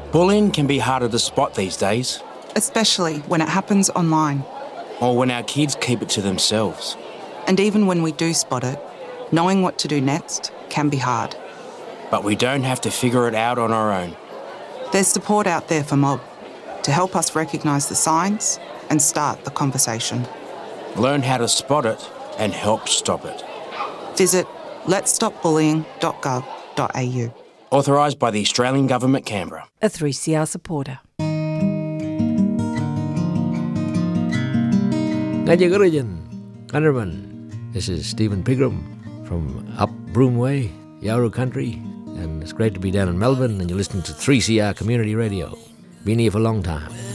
Bullying can be harder to spot these days. Especially when it happens online. Or when our kids keep it to themselves. And even when we do spot it, knowing what to do next can be hard. But we don't have to figure it out on our own. There's support out there for Mob to help us recognise the signs and start the conversation. Learn how to spot it and help stop it. Visit letsstopbullying.gov.au. Authorised by the Australian Government, Canberra. A 3CR supporter. Ngajagurajan, Gunnerman. This is Stephen Pigram from up Broome Way, Yawuru Country, and it's great to be down in Melbourne, and you're listening to 3CR Community Radio. Been here for a long time.